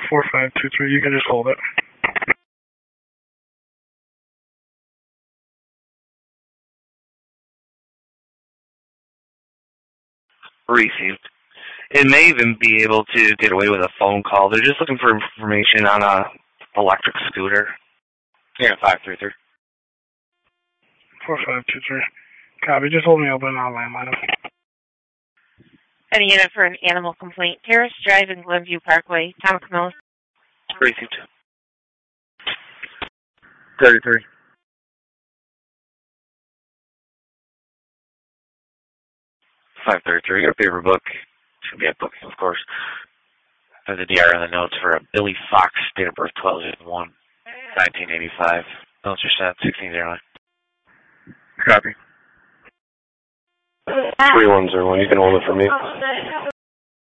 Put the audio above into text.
4523. You can just hold it. Received. It may even be able to get away with a phone call. They're just looking for information on a electric scooter. Yeah, 533. 4523. Copy. Just hold me open on landline. Any unit for an animal complaint. Terrace Drive in Glenview Parkway. Thomas Mills. Received. 33. 533. Your paper book. Should be a book, of course. There's a DR in the notes for a Billy Fox, date of birth 12/1/1985. Notes are set 1609. Copy. 3101. You can hold it for me.